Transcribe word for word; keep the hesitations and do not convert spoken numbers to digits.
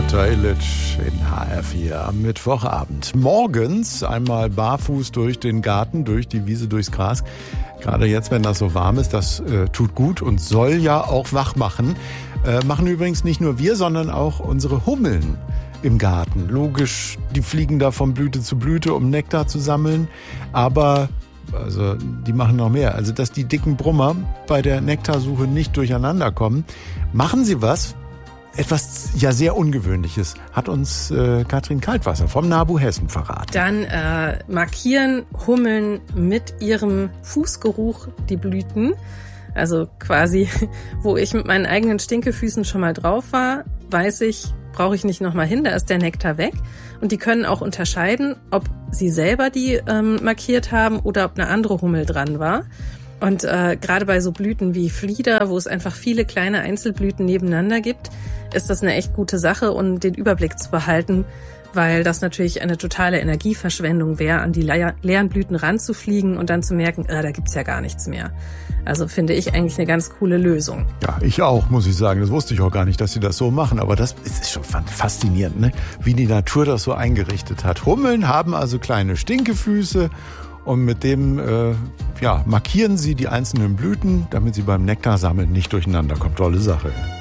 Peter Illitsch in H R vier am Mittwochabend. Morgens einmal barfuß durch den Garten, durch die Wiese, durchs Gras. Gerade jetzt, wenn das so warm ist, das äh, tut gut und soll ja auch wach machen. Äh, machen übrigens nicht nur wir, sondern auch unsere Hummeln im Garten. Logisch, die fliegen da von Blüte zu Blüte, um Nektar zu sammeln. Aber also die machen noch mehr. Also dass die dicken Brummer bei der Nektarsuche nicht durcheinander kommen. Machen sie was? Etwas ja sehr Ungewöhnliches hat uns äh, Katrin Kaltwasser vom NABU Hessen verraten. Dann äh, markieren Hummeln mit ihrem Fußgeruch die Blüten. Also quasi, wo ich mit meinen eigenen Stinkefüßen schon mal drauf war, weiß ich, brauche ich nicht nochmal hin, da ist der Nektar weg. Und die können auch unterscheiden, ob sie selber die ähm, markiert haben oder ob eine andere Hummel dran war. Und äh, gerade bei so Blüten wie Flieder, wo es einfach viele kleine Einzelblüten nebeneinander gibt, ist das eine echt gute Sache, um den Überblick zu behalten, weil das natürlich eine totale Energieverschwendung wäre, an die le- leeren Blüten ranzufliegen und dann zu merken, äh, da gibt's ja gar nichts mehr. Also finde ich eigentlich eine ganz coole Lösung. Ja, ich auch, muss ich sagen. Das wusste ich auch gar nicht, dass sie das so machen. Aber das ist schon faszinierend, ne? Wie die Natur das so eingerichtet hat. Hummeln haben also kleine Stinkefüße. Und mit dem äh, ja, markieren sie die einzelnen Blüten, damit sie beim Nektarsammeln nicht durcheinander kommen. Tolle Sache.